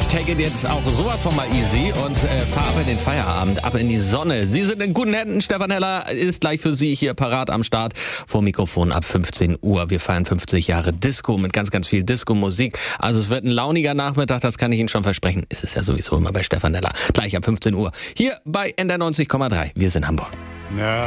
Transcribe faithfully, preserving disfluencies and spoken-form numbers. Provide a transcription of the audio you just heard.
Ich take it jetzt auch sowas von mal easy und äh, fahre ab in den Feierabend, ab in die Sonne. Sie sind in guten Händen. Stefan Heller ist gleich für Sie hier parat am Start. Vor Mikrofon ab fünfzehn Uhr. Wir feiern fünfzig Jahre Disco mit ganz, ganz viel Disco-Musik. Also es wird ein launiger Nachmittag, das kann ich Ihnen schon versprechen. Es ist ja sowieso immer bei Stefan Heller. Gleich ab fünfzehn Uhr. Hier bei N D R neunzig Komma drei. Wir sind Hamburg. Ja.